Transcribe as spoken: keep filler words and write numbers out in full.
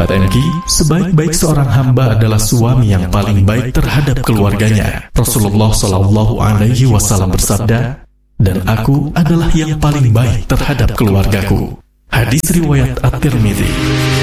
Sahabat M Q, sebaik-baik seorang hamba adalah suami yang paling baik terhadap keluarganya. Rasulullah shallallahu alaihi wasallam bersabda, "Dan aku adalah yang paling baik terhadap keluargaku." Hadis riwayat At-Tirmidzi.